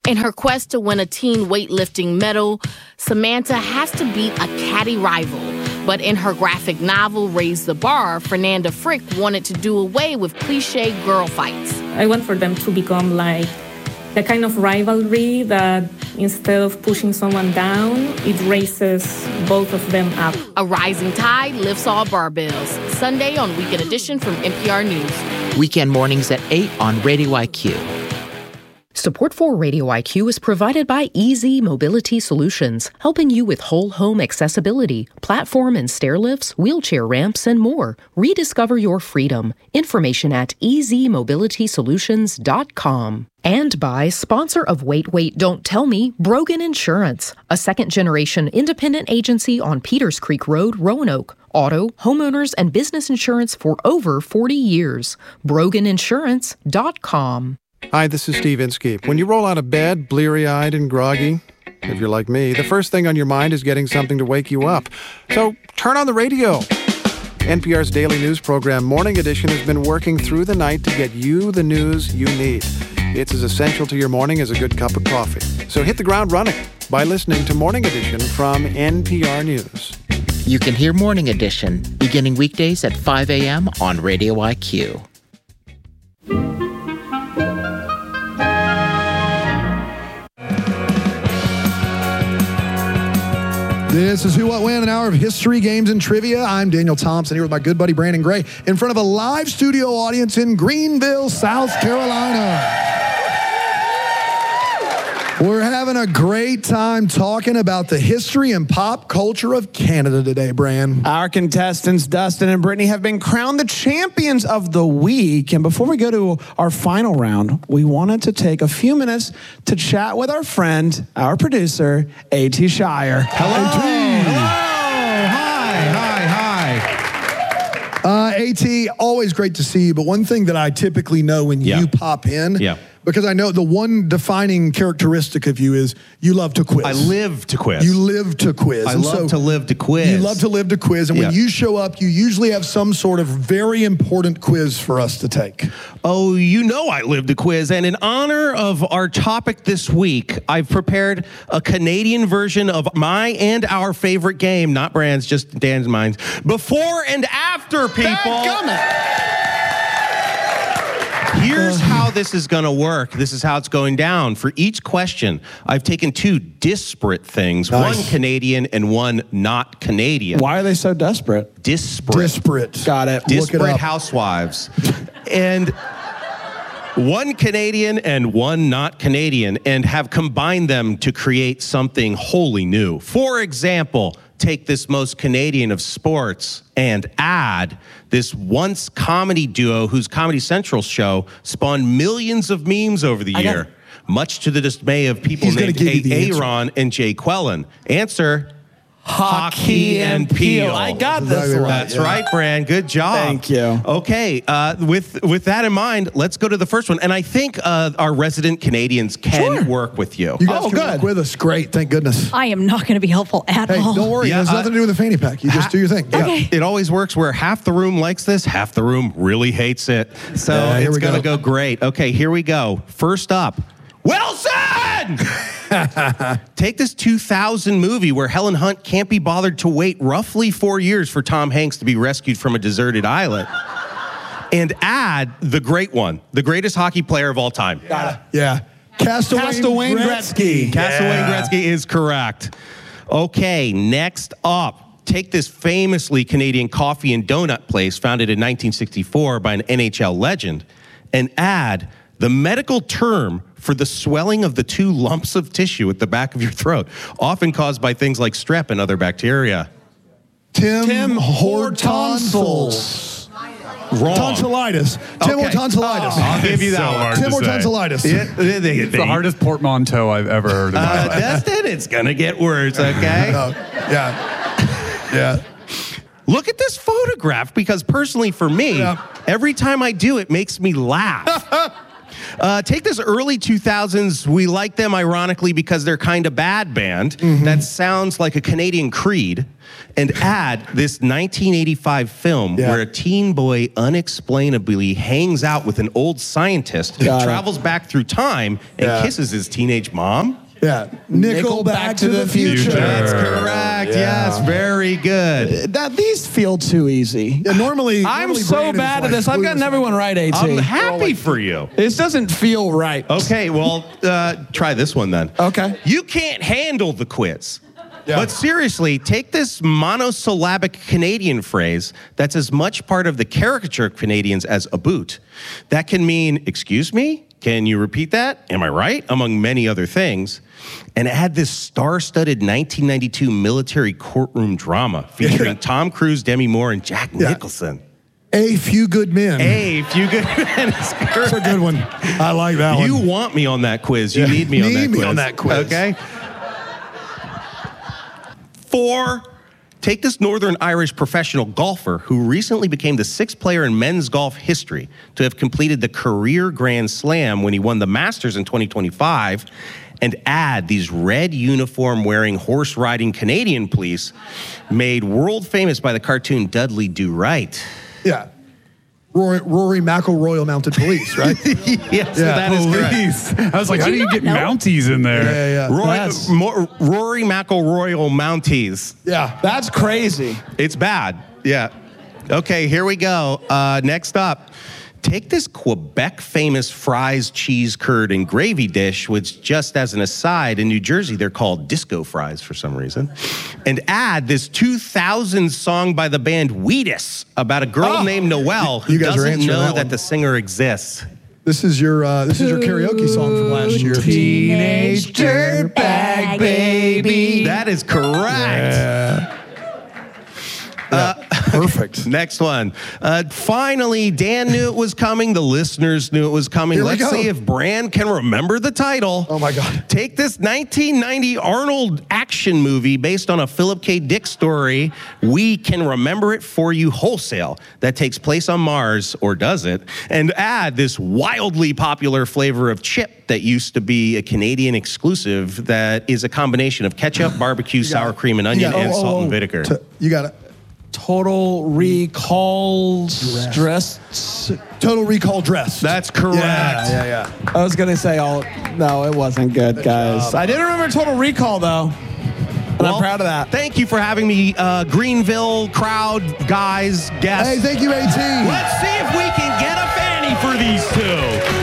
In her quest to win a teen weightlifting medal, Samantha has to beat a catty rival. But in her graphic novel, Raise the Bar, Fernanda Frick wanted to do away with cliché girl fights. I want for them to become like the kind of rivalry that instead of pushing someone down, it raises both of them up. A rising tide lifts all barbells. Sunday on Weekend Edition from NPR News. Weekend mornings at 8 on Radio IQ. Support for Radio IQ is provided by Easy Mobility Solutions, helping you with whole home accessibility, platform and stair lifts, wheelchair ramps, and more. Rediscover your freedom. Information at easymobilitysolutions.com. And by sponsor of Wait, Don't Tell Me, Brogan Insurance, a second-generation independent agency on Peters Creek Road, Roanoke. Auto, homeowners, and business insurance for over 40 years. BroganInsurance.com. Hi, this is Steve Inskeep. When you roll out of bed, bleary-eyed and groggy, if you're like me, the first thing on your mind is getting something to wake you up. So turn on the radio. NPR's daily news program, Morning Edition, has been working through the night to get you the news you need. It's as essential to your morning as a good cup of coffee. So hit the ground running by listening to Morning Edition from NPR News. You can hear Morning Edition beginning weekdays at 5 a.m. on Radio IQ. This is Who, What, When, an hour of history, games, and trivia. I'm Daniel Thompson here with my good buddy Brandon Gray in front of a live studio audience in Greenville, South Carolina. We're having a great time talking about the history and pop culture of Canada today, Bran. Our contestants, Dustin and Brittany, have been crowned the champions of the week. And before we go to our final round, we wanted to take a few minutes to chat with our friend, our producer, A.T. Shire. Hello. Hello. Hi. A.T., always great to see you. But one thing that I typically know when you pop in, because I know the one defining characteristic of you is you love to quiz. I live to quiz. You live to quiz. I love to live to quiz. You love to live to quiz. And when you show up, you usually have some sort of very important quiz for us to take. Oh, you know I live to quiz. And in honor of our topic this week, I've prepared a Canadian version of my and our favorite game, not Brand's, just Dan's and mine. Before and after, people. Here's how this is going to work. This is how it's going down. For each question, I've taken two disparate things, one Canadian and one not Canadian. Why are they so desperate? Disparate. Got it. Disparate housewives. And one Canadian and one not Canadian, and have combined them to create something wholly new. For example, take this most Canadian of sports and add this once comedy duo whose Comedy Central show spawned millions of memes over the year, much to the dismay of people named Aaron and Jay Quellen. Answer: Hockey and Peel. I got this one. That's right, Bran. Good job. Thank you. Okay, with that in mind, let's go to the first one. And I think our resident Canadians can work with you. You guys can work with us. Great. Thank goodness. I am not going to be helpful at all. Don't worry. It has nothing to do with the fanny pack. You just do your thing. Okay. It always works where half the room likes this, half the room really hates it. So it's going to go great. Okay, here we go. First up, Wilson! Take this 2000 movie where Helen Hunt can't be bothered to wait roughly 4 years for Tom Hanks to be rescued from a deserted island. And add the great one, the greatest hockey player of all time. Castaway Gretzky. Castaway Gretzky is correct. Okay, next up. Take this famously Canadian coffee and donut place founded in 1964 by an NHL legend and add the medical term for the swelling of the two lumps of tissue at the back of your throat, often caused by things like strep and other bacteria. Tim Hortonsils. Wrong. Tonsillitis. Tim Hortonsilitis. I'll give you that one. Tim Hortonsilitis. It's the hardest portmanteau I've ever heard in my life. Dustin, it's going to get worse, okay? Yeah. Look at this photograph, because personally for me, every time I do, it makes me laugh. Take this early 2000s, we like them ironically because they're kind of bad band that sounds like a Canadian Creed, and add this 1985 film where a teen boy unexplainably hangs out with an old scientist who travels back through time and kisses his teenage mom. Yeah. Nickel Back to the Future. That's correct. Yes, very good. These feel too easy. Yeah, normally I'm so bad at this. I've gotten everyone right, AT. I'm happy for you. This doesn't feel right. Okay, well, try this one then. Okay. You can't handle the quiz. Yeah. But seriously, take this monosyllabic Canadian phrase that's as much part of the caricature of Canadians as a boot. That can mean, excuse me? Can you repeat that? Am I right? Among many other things. And it had this star-studded 1992 military courtroom drama featuring Tom Cruise, Demi Moore, and Jack Nicholson. A Few Good Men. A Few Good Men. That's a good one. I like that one. You want me on that quiz. You need me on that quiz. Okay? 4, take this Northern Irish professional golfer who recently became the 6th player in men's golf history to have completed the career Grand Slam when he won the Masters in 2025, and add these red uniform-wearing, horse-riding Canadian police made world famous by the cartoon Dudley Do Right. Yeah. Rory McIlroy Mounted Police, right? Yes, that is correct. I was like, how do you get Mounties in there? Rory McIlroy Mounties. Yeah. That's crazy. It's bad. Yeah. Okay, here we go. Next up. Take this Quebec famous fries, cheese, curd, and gravy dish, which just as an aside, in New Jersey, they're called disco fries for some reason, and add this 2000 song by the band Wheatus about a girl named Noelle who doesn't know that the singer exists. This is your karaoke song from last year. Teenage dirtbag baby. That is correct. Perfect. Next one. Finally, Dan knew it was coming. The listeners knew it was coming. Let's see if Bran can remember the title. Oh, my God. Take this 1990 Arnold action movie based on a Philip K. Dick story. We can remember it for you wholesale. That takes place on Mars, or does it? And add this wildly popular flavor of chip that used to be a Canadian exclusive that is a combination of ketchup, barbecue, sour cream, and onion, and salt and vinegar. You got it. Total Recall Dress. Total Recall Dress. That's correct. Yeah. I was going to say, no, it wasn't good, guys. I didn't remember Total Recall, though. And I'm proud of that. Thank you for having me, Greenville crowd, guys, guests. Hey, thank you, AT. Let's see if we can get a fanny for these two.